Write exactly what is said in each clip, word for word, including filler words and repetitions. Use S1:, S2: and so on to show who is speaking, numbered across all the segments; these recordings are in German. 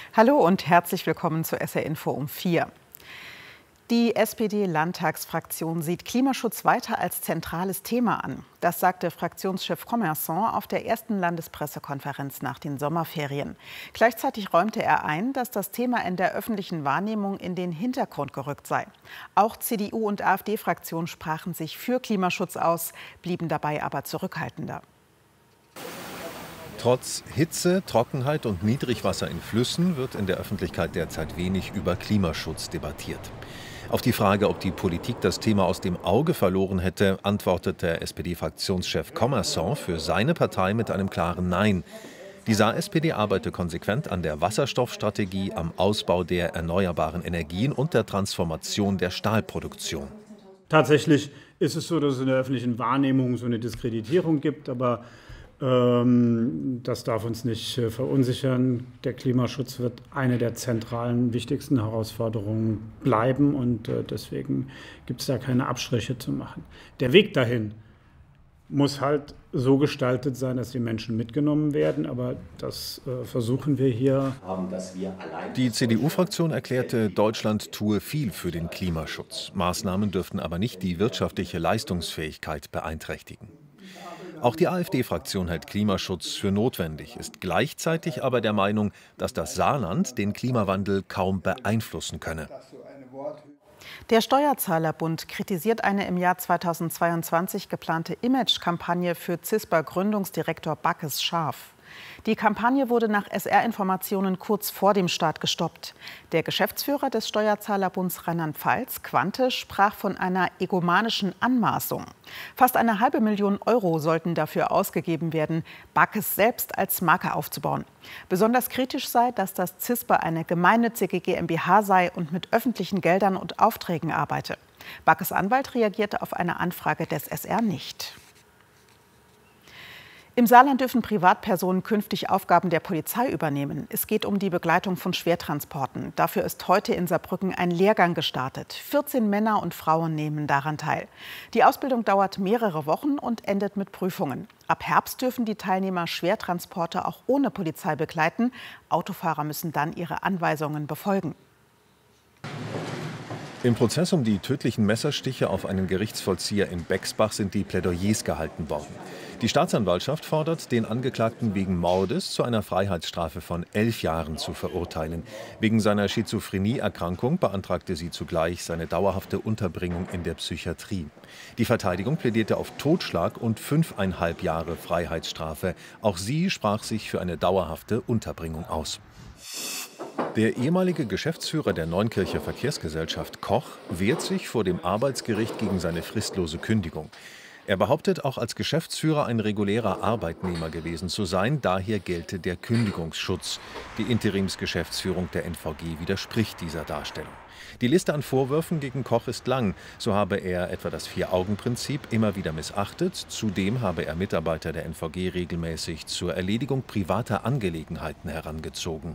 S1: Hallo und herzlich willkommen zu S R Info um vier. Die S P D-Landtagsfraktion sieht Klimaschutz weiter als zentrales Thema an. Das sagte Fraktionschef Commerçon auf der ersten Landespressekonferenz nach den Sommerferien. Gleichzeitig räumte er ein, dass das Thema in der öffentlichen Wahrnehmung in den Hintergrund gerückt sei. Auch C D U- und AfD-Fraktionen sprachen sich für Klimaschutz aus, blieben dabei aber zurückhaltender.
S2: Trotz Hitze, Trockenheit und Niedrigwasser in Flüssen wird in der Öffentlichkeit derzeit wenig über Klimaschutz debattiert. Auf die Frage, ob die Politik das Thema aus dem Auge verloren hätte, antwortete S P D-Fraktionschef Commerçon für seine Partei mit einem klaren Nein. Die Saar-S P D arbeite konsequent an der Wasserstoffstrategie, am Ausbau der erneuerbaren Energien und der Transformation der Stahlproduktion.
S3: Tatsächlich ist es so, dass es in der öffentlichen Wahrnehmung so eine Diskreditierung gibt, aber ähm, das darf uns nicht äh, verunsichern. Der Klimaschutz wird eine der zentralen, wichtigsten Herausforderungen bleiben und äh, deswegen gibt es da keine Abstriche zu machen. Der Weg dahin muss halt so gestaltet sein, dass die Menschen mitgenommen werden, aber das äh, versuchen wir hier.
S2: Die C D U-Fraktion erklärte, Deutschland tue viel für den Klimaschutz. Maßnahmen dürften aber nicht die wirtschaftliche Leistungsfähigkeit beeinträchtigen. Auch die AfD-Fraktion hält Klimaschutz für notwendig, ist gleichzeitig aber der Meinung, dass das Saarland den Klimawandel kaum beeinflussen könne.
S1: Der Steuerzahlerbund kritisiert eine im Jahr zweitausendzweiundzwanzig geplante Image-Kampagne für CISPA-Gründungsdirektor Backes scharf. Die Kampagne wurde nach S R-Informationen kurz vor dem Start gestoppt. Der Geschäftsführer des Steuerzahlerbunds Rheinland-Pfalz, Quante, sprach von einer egomanischen Anmaßung. Fast eine halbe Million Euro sollten dafür ausgegeben werden, Backes selbst als Marke aufzubauen. Besonders kritisch sei, dass das CISPA eine gemeinnützige GmbH sei und mit öffentlichen Geldern und Aufträgen arbeite. Backes Anwalt reagierte auf eine Anfrage des S R nicht. Im Saarland dürfen Privatpersonen künftig Aufgaben der Polizei übernehmen. Es geht um die Begleitung von Schwertransporten. Dafür ist heute in Saarbrücken ein Lehrgang gestartet. vierzehn Männer und Frauen nehmen daran teil. Die Ausbildung dauert mehrere Wochen und endet mit Prüfungen. Ab Herbst dürfen die Teilnehmer Schwertransporte auch ohne Polizei begleiten. Autofahrer müssen dann ihre Anweisungen befolgen.
S2: Im Prozess um die tödlichen Messerstiche auf einen Gerichtsvollzieher in Bexbach sind die Plädoyers gehalten worden. Die Staatsanwaltschaft fordert, den Angeklagten wegen Mordes zu einer Freiheitsstrafe von elf Jahren zu verurteilen. Wegen seiner Schizophrenieerkrankung beantragte sie zugleich seine dauerhafte Unterbringung in der Psychiatrie. Die Verteidigung plädierte auf Totschlag und fünfeinhalb Jahre Freiheitsstrafe. Auch sie sprach sich für eine dauerhafte Unterbringung aus. Der ehemalige Geschäftsführer der Neunkircher Verkehrsgesellschaft Koch wehrt sich vor dem Arbeitsgericht gegen seine fristlose Kündigung. Er behauptet, auch als Geschäftsführer ein regulärer Arbeitnehmer gewesen zu sein, daher gelte der Kündigungsschutz. Die Interimsgeschäftsführung der N V G widerspricht dieser Darstellung. Die Liste an Vorwürfen gegen Koch ist lang. So habe er etwa das Vier-Augen-Prinzip immer wieder missachtet. Zudem habe er Mitarbeiter der N V G regelmäßig zur Erledigung privater Angelegenheiten herangezogen.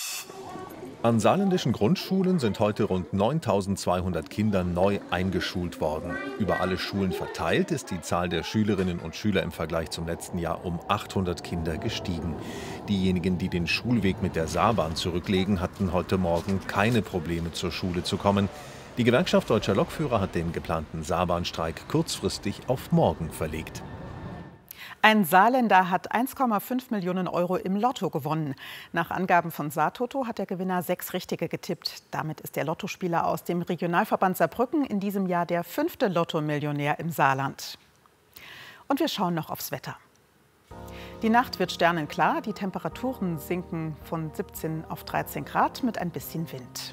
S2: An saarländischen Grundschulen sind heute rund neuntausendzweihundert Kinder neu eingeschult worden. Über alle Schulen verteilt ist die Zahl der Schülerinnen und Schüler im Vergleich zum letzten Jahr um achthundert Kinder gestiegen. Diejenigen, die den Schulweg mit der Saarbahn zurücklegen, hatten heute Morgen keine Probleme, zur Schule zu kommen. Die Gewerkschaft Deutscher Lokführer hat den geplanten Saarbahnstreik kurzfristig auf morgen verlegt.
S1: Ein Saarländer hat eins Komma fünf Millionen Euro im Lotto gewonnen. Nach Angaben von Saartoto hat der Gewinner sechs Richtige getippt. Damit ist der Lottospieler aus dem Regionalverband Saarbrücken in diesem Jahr der fünfte Lottomillionär im Saarland. Und wir schauen noch aufs Wetter. Die Nacht wird sternenklar, die Temperaturen sinken von siebzehn auf dreizehn Grad mit ein bisschen Wind.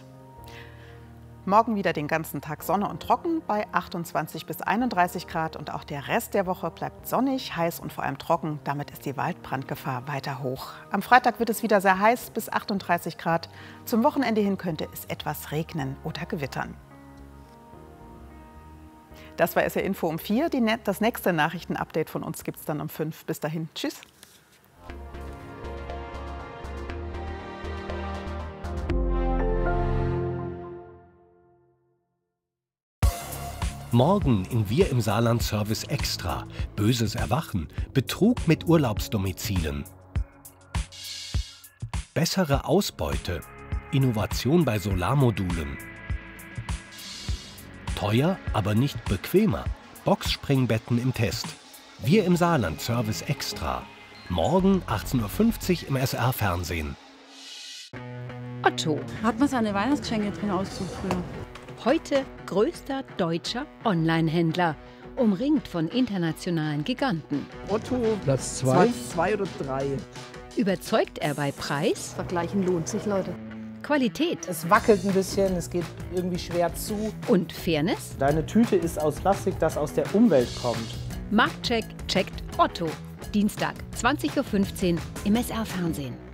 S1: Morgen wieder den ganzen Tag Sonne und trocken bei achtundzwanzig bis einunddreißig Grad und auch der Rest der Woche bleibt sonnig, heiß und vor allem trocken. Damit ist die Waldbrandgefahr weiter hoch. Am Freitag wird es wieder sehr heiß bis achtunddreißig Grad. Zum Wochenende hin könnte es etwas regnen oder gewittern. Das war S R Info um vier. Die, das nächste Nachrichtenupdate von uns gibt es dann um fünf. Bis dahin, tschüss.
S4: Morgen in Wir im Saarland Service Extra. Böses Erwachen. Betrug mit Urlaubsdomizilen. Bessere Ausbeute. Innovation bei Solarmodulen. Teuer, aber nicht bequemer. Boxspringbetten im Test. Wir im Saarland Service Extra. Morgen achtzehn Uhr fünfzig im S R-Fernsehen.
S5: Otto.
S6: Hat man seine Weihnachtsgeschenke drin ausgesucht früher?
S5: Heute größter deutscher Online-Händler. Umringt von internationalen Giganten.
S7: Otto,
S8: Platz zwei.
S7: zwei oder drei.
S5: Überzeugt er bei Preis?
S6: Vergleichen lohnt sich, Leute.
S5: Qualität
S7: Es wackelt ein bisschen, es geht irgendwie schwer zu.
S5: und Fairness?
S7: Deine Tüte ist aus Plastik, das aus der Umwelt kommt.
S5: Marktcheck checkt Otto. Dienstag, zwanzig Uhr fünfzehn im S R-Fernsehen.